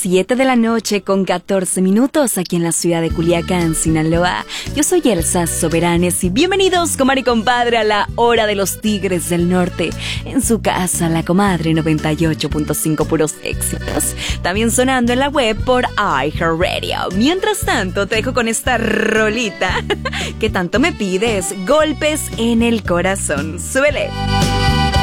7 de la noche con 14 minutos aquí en la ciudad de Culiacán, Sinaloa. Yo soy Elsa Soberanes y bienvenidos, comadre y compadre, a la hora de los Tigres del Norte. En su casa, La Comadre 98.5, puros éxitos. También sonando en la web por iHeartRadio. Mientras tanto, te dejo con esta rolita que tanto me pides, Golpes en el Corazón. ¡Súbele!